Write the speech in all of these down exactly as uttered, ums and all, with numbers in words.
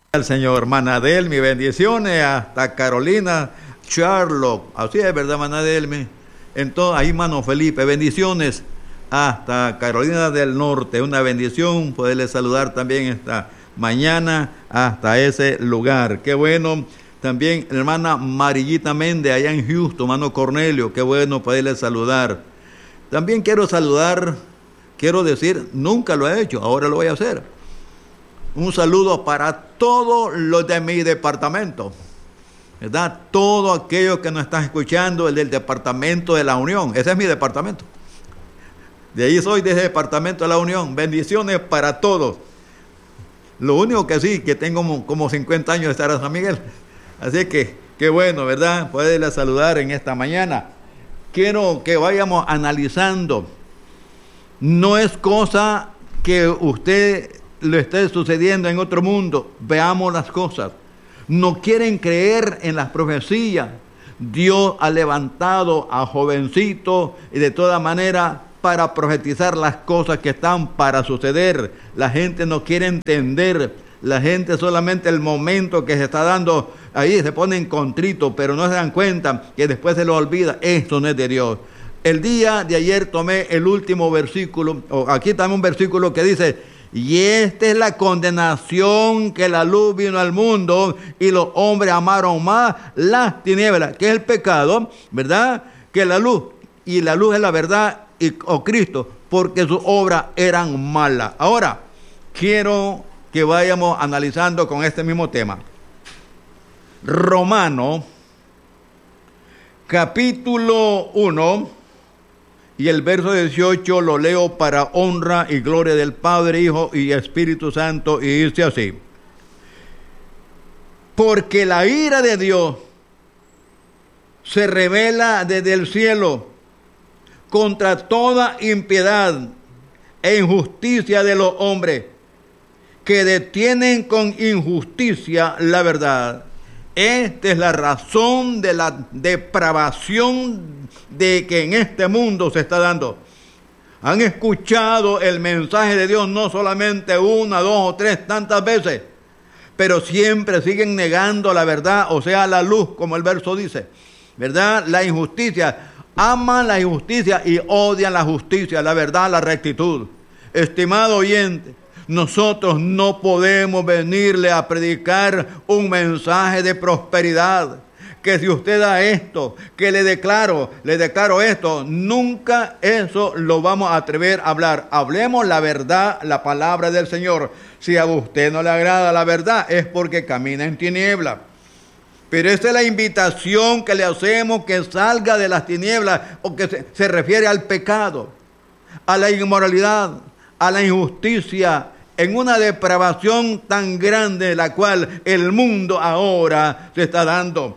Al señor, hermana Delmi, bendiciones hasta Carolina, Charlotte, así es verdad, hermana Delmi. Entonces, ahí, hermano Felipe, bendiciones hasta Carolina del Norte, una bendición poderle saludar también esta mañana hasta ese lugar. Qué bueno. También hermana Marillita Méndez allá en Houston, hermano Cornelio, qué bueno poderle saludar. También quiero saludar, quiero decir, nunca lo he hecho, ahora lo voy a hacer. Un saludo para todos los de mi departamento, ¿verdad? Todos aquellos que nos están escuchando, el del departamento de la Unión, ese es mi departamento. De ahí soy, de ese departamento de la Unión. Bendiciones para todos. Lo único que sí, que tengo como, como cincuenta años de estar en San Miguel. Así que, qué bueno, ¿verdad? Poderle saludar en esta mañana. Quiero que vayamos analizando. No es cosa que usted lo esté sucediendo en otro mundo. Veamos las cosas. No quieren creer en las profecías. Dios ha levantado a jovencitos y de toda manera para profetizar las cosas que están para suceder. La gente no quiere entender. La gente solamente el momento que se está dando, ahí se ponen contritos, pero no se dan cuenta que después se lo olvida. Esto no es de Dios. El día de ayer tomé el último versículo, o aquí también un versículo que dice: y esta es la condenación, que la luz vino al mundo y los hombres amaron más las tinieblas, que es el pecado, ¿verdad? Que la luz, y la luz es la verdad, y, o Cristo, porque sus obras eran malas. Ahora, quiero que vayamos analizando con este mismo tema. Romano, capítulo uno, y el verso dieciocho lo leo para honra y gloria del Padre, Hijo y Espíritu Santo, y dice así: porque la ira de Dios se revela desde el cielo contra toda impiedad e injusticia de los hombres, que detienen con injusticia la verdad. Esta es la razón de la depravación de que en este mundo se está dando. Han escuchado el mensaje de Dios no solamente una, dos o tres, tantas veces, pero siempre siguen negando la verdad, o sea, la luz, como el verso dice, ¿verdad? La injusticia. Aman la injusticia y odian la justicia, la verdad, la rectitud. Estimado oyente, nosotros no podemos venirle a predicar un mensaje de prosperidad. Que si usted da esto, que le declaro, le declaro esto, nunca eso lo vamos a atrever a hablar. Hablemos la verdad, la palabra del Señor. Si a usted no le agrada la verdad, es porque camina en tinieblas. Pero esta es la invitación que le hacemos, que salga de las tinieblas, o que se, se refiere al pecado, a la inmoralidad, a la injusticia, en una depravación tan grande la cual el mundo ahora se está dando.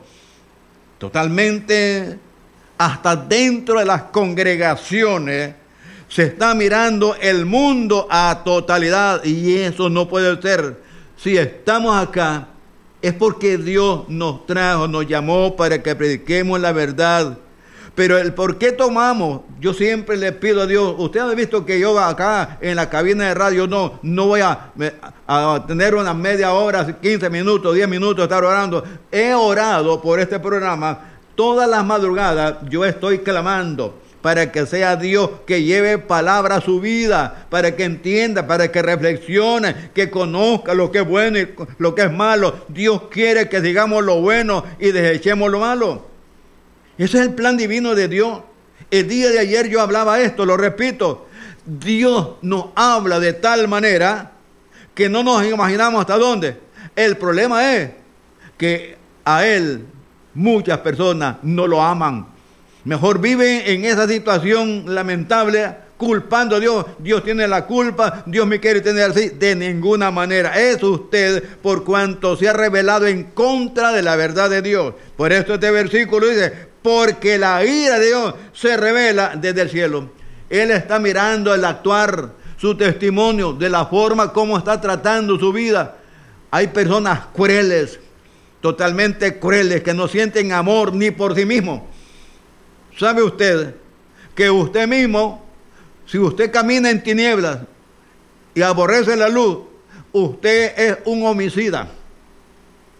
Totalmente, hasta dentro de las congregaciones se está mirando el mundo a totalidad, y eso no puede ser. Si estamos acá, es porque Dios nos trajo, nos llamó para que prediquemos la verdad. Pero el por qué tomamos, yo siempre le pido a Dios. Usted ha visto que yo acá en la cabina de radio no, no voy a, a tener una media hora, quince minutos, diez minutos, estar orando. He orado por este programa todas las madrugadas. Yo estoy clamando para que sea Dios que lleve palabra a su vida, para que entienda, para que reflexione, que conozca lo que es bueno y lo que es malo. Dios quiere que digamos lo bueno y desechemos lo malo. Ese es el plan divino de Dios. El día de ayer yo hablaba esto, lo repito. Dios nos habla de tal manera que no nos imaginamos hasta dónde. El problema es que a Él muchas personas no lo aman. Mejor viven en esa situación lamentable, culpando a Dios. Dios tiene la culpa, Dios me quiere tener así. De ninguna manera. Es usted por cuanto se ha revelado en contra de la verdad de Dios. Por esto este versículo dice: porque la ira de Dios se revela desde el cielo. Él está mirando el actuar, su testimonio, de la forma como está tratando su vida. Hay personas crueles, totalmente crueles, que no sienten amor ni por sí mismos. ¿Sabe usted que usted mismo, si usted camina en tinieblas y aborrece la luz, usted es un homicida?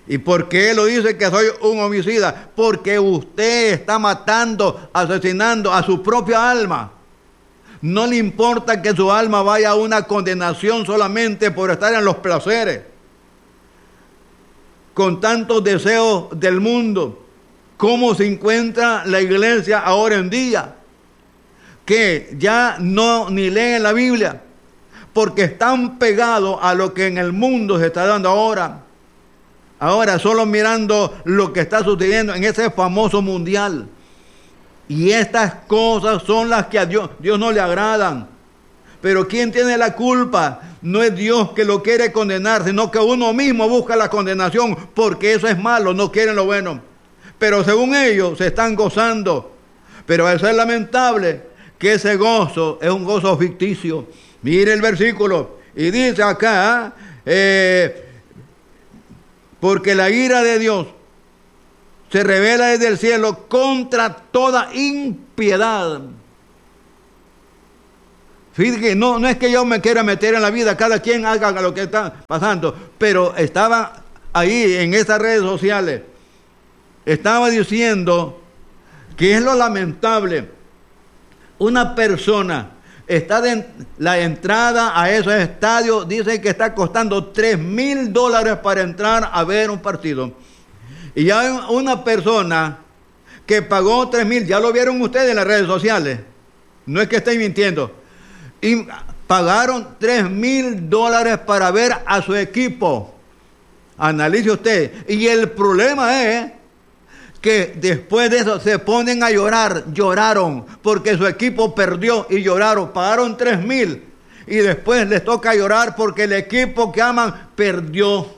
¿Y por qué lo dice que soy un homicida? Porque usted está matando, asesinando a su propia alma. No le importa que su alma vaya a una condenación solamente por estar en los placeres, con tantos deseos del mundo. ¿Cómo se encuentra la iglesia ahora en día? Que ya no ni leen la Biblia, porque están pegados a lo que en el mundo se está dando ahora. Ahora solo mirando lo que está sucediendo en ese famoso mundial. Y estas cosas son las que a Dios, Dios no le agradan. Pero ¿quién tiene la culpa? No es Dios que lo quiere condenar, sino que uno mismo busca la condenación, porque eso es malo, no quieren lo bueno. Pero según ellos se están gozando. Pero eso es lamentable, que ese gozo es un gozo ficticio. Mire el versículo, y dice acá, eh, porque la ira de Dios se revela desde el cielo contra toda impiedad. Fíjate que no, no es que yo me quiera meter en la vida, cada quien haga lo que está pasando, pero estaba ahí en esas redes sociales, estaba diciendo que es lo lamentable. Una persona está de la entrada a esos estadios, dice que está costando tres mil dólares para entrar a ver un partido. Y hay una persona que pagó tres mil, ya lo vieron ustedes en las redes sociales, no es que estén mintiendo, y pagaron tres mil dólares para ver a su equipo. Analice usted. Y el problema es que después de eso se ponen a llorar, lloraron, porque su equipo perdió y lloraron, pagaron tres mil, y después les toca llorar porque el equipo que aman perdió.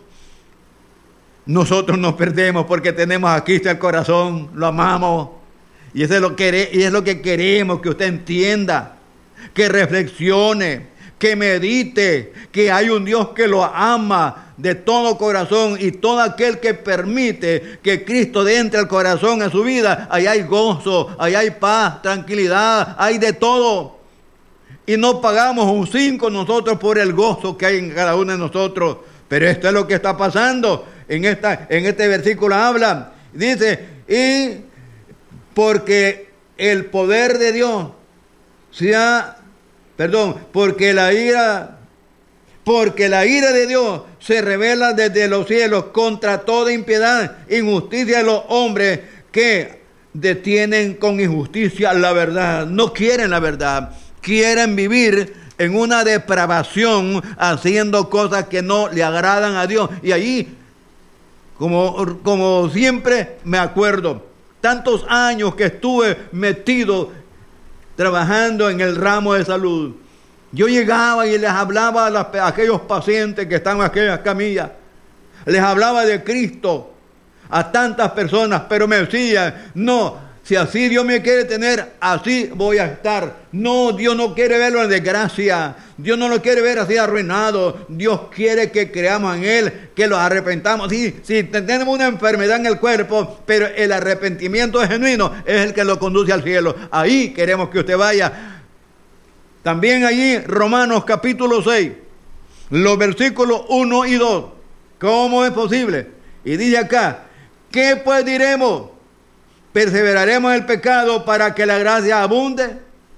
Nosotros nos perdemos porque tenemos a Cristo el corazón, lo amamos, y eso es lo que, y es lo que queremos que usted entienda, que reflexione, que medite, que hay un Dios que lo ama de todo corazón, y todo aquel que permite que Cristo entre al corazón en su vida, ahí hay gozo, ahí hay paz, tranquilidad, hay de todo. Y no pagamos un cinco nosotros por el gozo que hay en cada uno de nosotros. Pero esto es lo que está pasando. En, esta, en este versículo habla, dice, y porque el poder de Dios sea, perdón, porque la ira, porque la ira de Dios se revela desde los cielos contra toda impiedad, injusticia de los hombres que detienen con injusticia la verdad. No quieren la verdad, quieren vivir en una depravación, haciendo cosas que no le agradan a Dios. Y allí, como, como siempre me acuerdo, tantos años que estuve metido trabajando en el ramo de salud. Yo llegaba y les hablaba a, las, a aquellos pacientes que están en aquellas camillas. Les hablaba de Cristo a tantas personas, pero me decían, no, si así Dios me quiere tener, así voy a estar. No, Dios no quiere verlo en desgracia. Dios no lo quiere ver así arruinado. Dios quiere que creamos en Él, que los arrepentamos. Sí, sí, tenemos una enfermedad en el cuerpo, pero el arrepentimiento es genuino, es el que lo conduce al cielo. Ahí queremos que usted vaya. También allí, Romanos capítulo seis, los versículos uno y dos. ¿Cómo es posible? Y dice acá, ¿qué pues diremos? ¿Perseveraremos en el pecado para que la gracia abunde?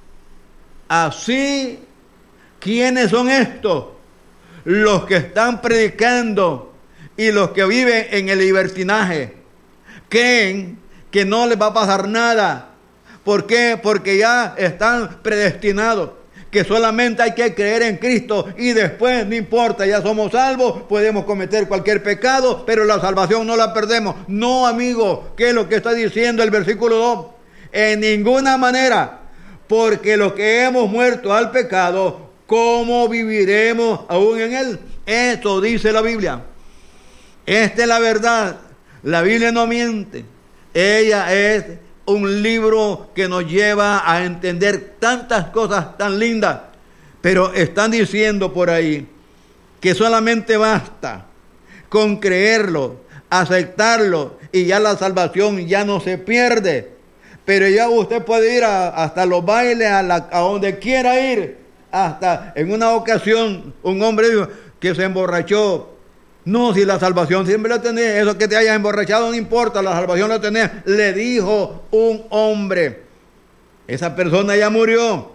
Así, ¿quiénes son estos? Los que están predicando y los que viven en el libertinaje. Creen que no les va a pasar nada. ¿Por qué? Porque ya están predestinados. Que solamente hay que creer en Cristo y después no importa, ya somos salvos, podemos cometer cualquier pecado, pero la salvación no la perdemos. No, amigo, ¿qué es lo que está diciendo el versículo dos? En ninguna manera, porque los que hemos muerto al pecado, ¿cómo viviremos aún en él? Esto dice la Biblia. Esta es la verdad. La Biblia no miente. Ella es un libro que nos lleva a entender tantas cosas tan lindas, pero están diciendo por ahí que solamente basta con creerlo, aceptarlo, y ya la salvación ya no se pierde. Pero ya usted puede ir a, hasta los bailes, a, la, a donde quiera ir. Hasta en una ocasión un hombre dijo que se emborrachó No, si la salvación siempre la tenés, eso que te hayas emborrachado no importa, la salvación la tenés, le dijo un hombre. Esa persona ya murió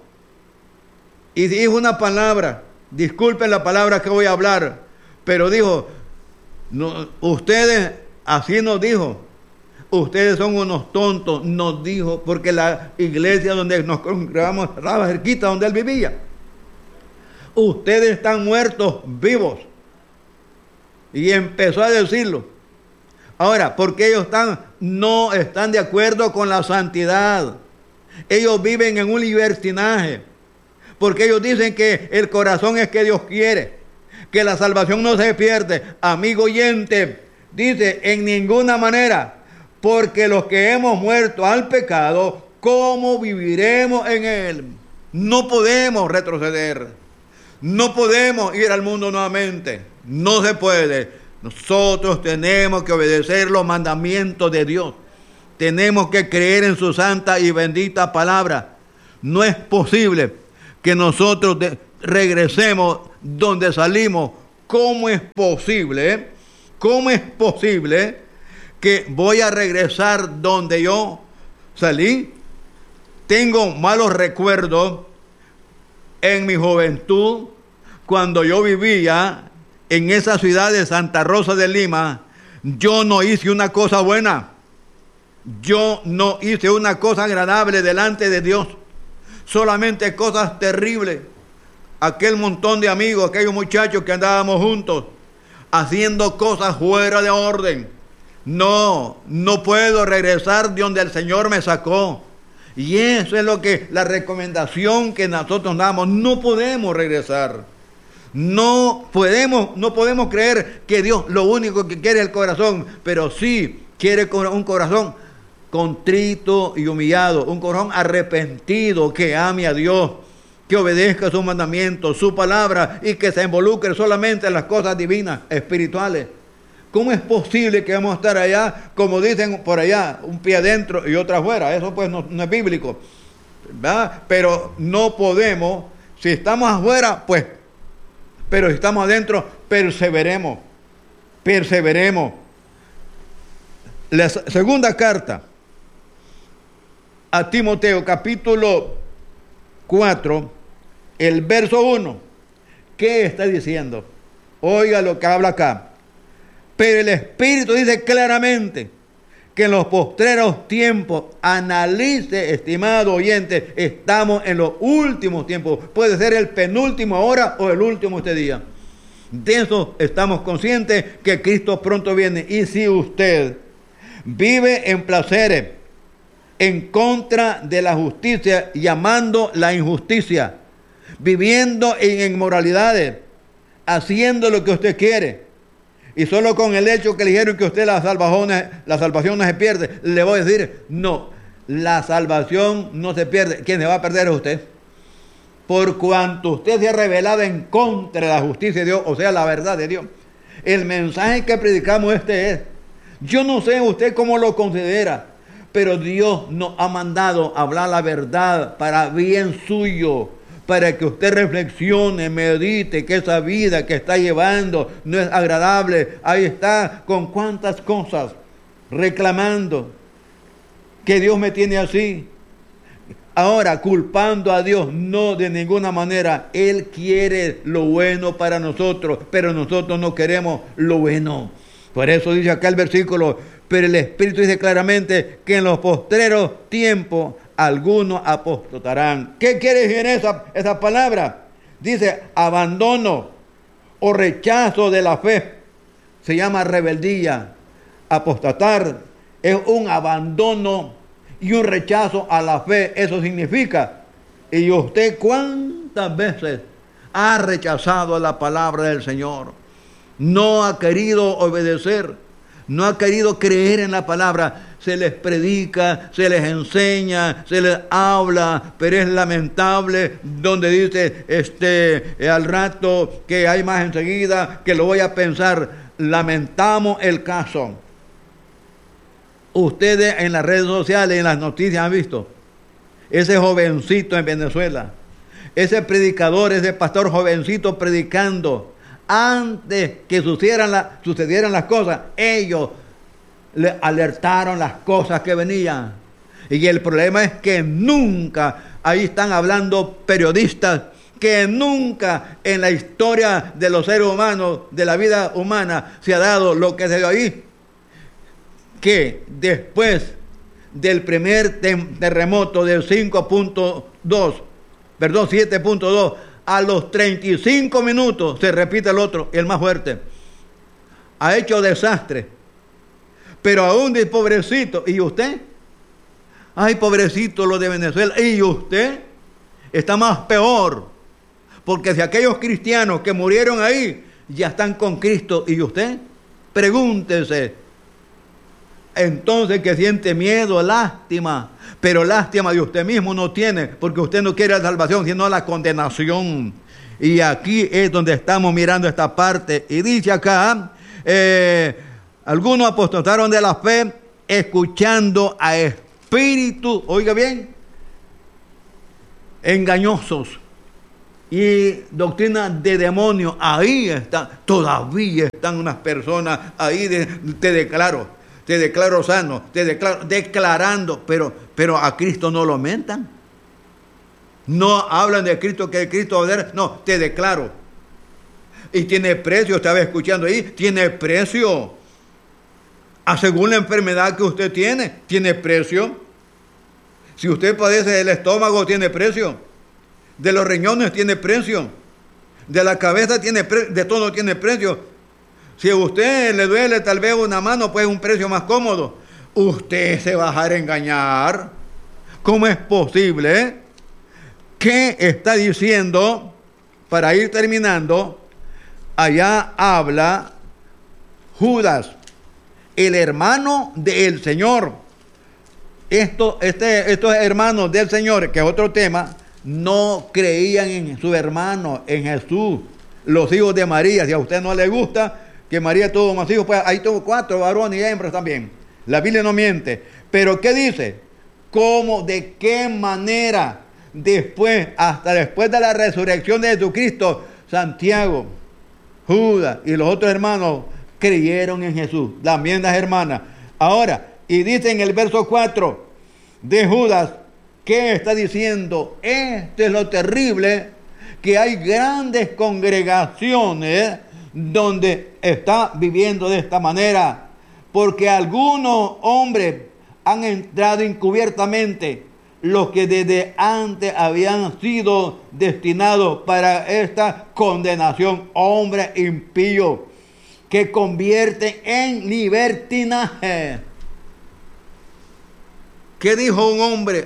y dijo una palabra, disculpen la palabra que voy a hablar, pero dijo, no, ustedes, así nos dijo, ustedes son unos tontos, nos dijo, porque la iglesia donde nos congregamos estaba cerquita donde él vivía. Ustedes están muertos vivos. Y empezó a decirlo. Ahora, porque ellos están, no están de acuerdo con la santidad. Ellos viven en un libertinaje. Porque ellos dicen que el corazón es que Dios quiere, que la salvación no se pierde. Amigo oyente, dice, en ninguna manera, porque los que hemos muerto al pecado, ¿cómo viviremos en él? No podemos retroceder. No podemos ir al mundo nuevamente. No se puede. Nosotros tenemos que obedecer los mandamientos de Dios. Tenemos que creer en su santa y bendita palabra. No es posible que nosotros de, regresemos donde salimos. ¿Cómo es posible? ¿Cómo es posible que voy a regresar donde yo salí? Tengo malos recuerdos en mi juventud, cuando yo vivía en esa ciudad de Santa Rosa de Lima. Yo no hice una cosa buena. Yo no hice una cosa agradable delante de Dios. Solamente cosas terribles. Aquel montón de amigos, aquellos muchachos que andábamos juntos, haciendo cosas fuera de orden. No, no puedo regresar de donde el Señor me sacó. Y eso es lo que, la recomendación que nosotros damos. No podemos regresar. No podemos, no podemos creer que Dios lo único que quiere es el corazón, pero sí quiere un corazón contrito y humillado, un corazón arrepentido que ame a Dios, que obedezca sus mandamientos, su palabra y que se involucre solamente en las cosas divinas, espirituales. ¿Cómo es posible que vamos a estar allá, como dicen por allá, un pie adentro y otro afuera? Eso pues no, no es bíblico, ¿verdad? Pero no podemos, si estamos afuera, pues, pero si estamos adentro, perseveremos, perseveremos. La segunda carta a Timoteo, capítulo cuatro, el verso uno, ¿qué está diciendo? Oiga lo que habla acá. Pero el Espíritu dice claramente que en los postreros tiempos, analice, estimado oyente, estamos en los últimos tiempos. Puede ser el penúltimo ahora o el último este día. De eso estamos conscientes, que Cristo pronto viene. Y si usted vive en placeres, en contra de la justicia y amando la injusticia, viviendo en inmoralidades, haciendo lo que usted quiere, y solo con el hecho que le dijeron que usted la salvación, la salvación no se pierde, le voy a decir, no, la salvación no se pierde. ¿Quién se va a perder es usted? Por cuanto usted se ha rebelado en contra de la justicia de Dios, o sea, la verdad de Dios. El mensaje que predicamos este es, yo no sé usted cómo lo considera, pero Dios nos ha mandado a hablar la verdad para bien suyo, para que usted reflexione, medite que esa vida que está llevando no es agradable. Ahí está, con cuántas cosas reclamando que Dios me tiene así. Ahora, culpando a Dios, no, de ninguna manera. Él quiere lo bueno para nosotros, pero nosotros no queremos lo bueno. Por eso dice acá el versículo, pero el Espíritu dice claramente que en los postreros tiempos algunos apostatarán. ¿Qué quiere decir esa, esa palabra? Dice abandono o rechazo de la fe. Se llama rebeldía. Apostatar es un abandono y un rechazo a la fe. Eso significa. ¿Y usted cuántas veces ha rechazado la palabra del Señor? No ha querido obedecer. No ha querido creer en la palabra. Se les predica, se les enseña, se les habla, pero es lamentable donde dice este al rato que hay más enseguida, que lo voy a pensar. Lamentamos el caso. Ustedes en las redes sociales, en las noticias han visto ese jovencito en Venezuela, ese predicador, ese pastor jovencito predicando antes que sucedieran, la, sucedieran las cosas, ellos le alertaron las cosas que venían. Y el problema es que nunca, ahí están hablando periodistas, que nunca en la historia de los seres humanos, de la vida humana, se ha dado lo que se dio ahí. Que después del primer terremoto del cinco punto dos, perdón, siete punto dos, a los treinta y cinco minutos se repite el otro, el más fuerte. Ha hecho desastre. Pero aún de pobrecito, ¿y usted? Ay, pobrecito lo de Venezuela. ¿Y usted? Está más peor. Porque si aquellos cristianos que murieron ahí ya están con Cristo, ¿y usted? Pregúntese. Entonces que siente miedo, lástima, pero lástima de usted mismo no tiene, porque usted no quiere la salvación, sino la condenación. Y aquí es donde estamos mirando esta parte. Y dice acá, eh, algunos apostataron de la fe, escuchando a espíritus, oiga bien, engañosos y doctrina de demonios. Ahí están, todavía están unas personas ahí, de, te declaro. Te declaro sano, te declaro, declarando, pero, pero a Cristo no lo mentan. No hablan de Cristo, que Cristo va a ver, no, te declaro. Y tiene precio, estaba escuchando ahí, tiene precio. A según la enfermedad que usted tiene, tiene precio. Si usted padece del estómago, tiene precio. De los riñones, tiene precio. De la cabeza, tiene precio. De todo tiene precio. Si a usted le duele tal vez una mano, pues un precio más cómodo. Usted se va a dejar engañar. ¿Cómo es posible? ¿Qué está diciendo? Para ir terminando, allá habla Judas, el hermano del Señor. Esto, este, estos hermanos del Señor, que es otro tema, no creían en su hermano, en Jesús, los hijos de María. Si a usted no le gusta que María tuvo más hijos, pues ahí tuvo cuatro, varones y hembras también. La Biblia no miente. Pero ¿qué dice? ¿Cómo? ¿De qué manera? Después, hasta después de la resurrección de Jesucristo, Santiago, Judas y los otros hermanos creyeron en Jesús. También las hermanas. Ahora, y dice en el verso cuatro de Judas, ¿qué está diciendo? Esto es lo terrible, que hay grandes congregaciones donde está viviendo de esta manera, porque algunos hombres han entrado encubiertamente, los que desde antes habían sido destinados para esta condenación, hombres impíos que convierten en libertinaje. ¿Qué dijo un hombre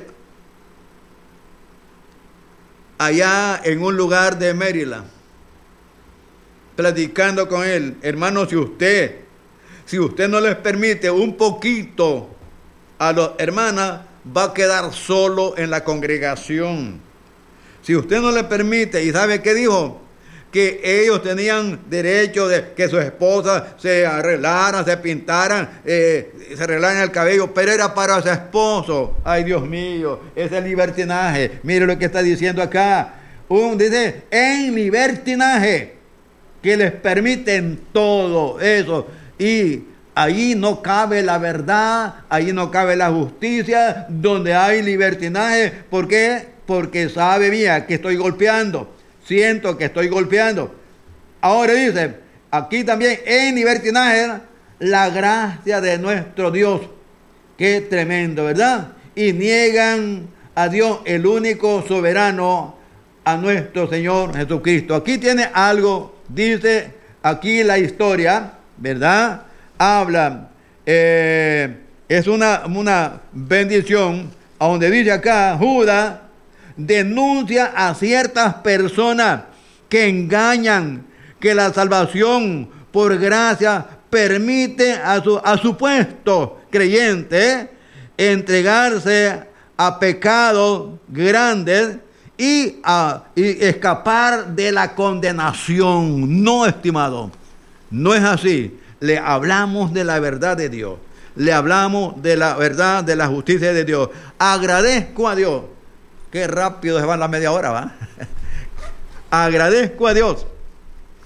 allá en un lugar de Maryland? Platicando con él, hermano, si usted, si usted no les permite un poquito a las hermanas, va a quedar solo en la congregación. Si usted no le permite, ¿y sabe qué dijo? Que ellos tenían derecho de que sus esposas se arreglaran, se pintaran, eh, se arreglaran el cabello, pero era para su esposo. Ay, Dios mío, ese libertinaje. Mire lo que está diciendo acá. Un, dice, en libertinaje, que les permiten todo eso. Y ahí no cabe la verdad, ahí no cabe la justicia, donde hay libertinaje. ¿Por qué? Porque sabe bien que estoy golpeando. Siento que estoy golpeando. Ahora dice, aquí también en libertinaje, la gracia de nuestro Dios. Qué tremendo, ¿verdad? Y niegan a Dios, el único soberano, a nuestro Señor Jesucristo. Aquí tiene algo. Dice aquí la historia, ¿verdad? Habla, eh, es una, una bendición, a donde dice acá, Judas denuncia a ciertas personas que engañan, que la salvación por gracia permite a su a supuesto creyente ¿eh? entregarse a pecados grandes y, a, y escapar de la condenación. No, estimado, no es así. Le hablamos de la verdad de Dios. Le hablamos de la verdad, de la justicia de Dios. Agradezco a Dios. Qué rápido se va la media hora, ¿va? Agradezco a Dios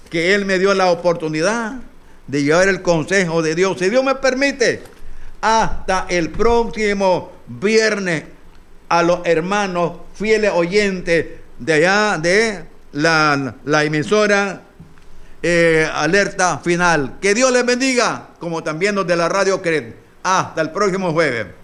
que Él me dio la oportunidad de llevar el consejo de Dios. Si Dios me permite, hasta el próximo viernes, a los hermanos fieles oyentes de allá de la, la emisora eh, Alerta Final. Que Dios les bendiga, como también los de la Radio Cred. Hasta el próximo jueves.